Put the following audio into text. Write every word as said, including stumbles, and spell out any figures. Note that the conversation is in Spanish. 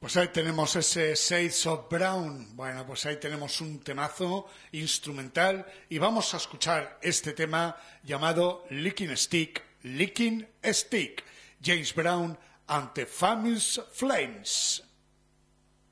Pues ahí tenemos ese Shades of Brown. Bueno, pues ahí tenemos un temazo instrumental y vamos a escuchar este tema llamado Licking Stick, Licking Stick, James Brown and the Famous Flames.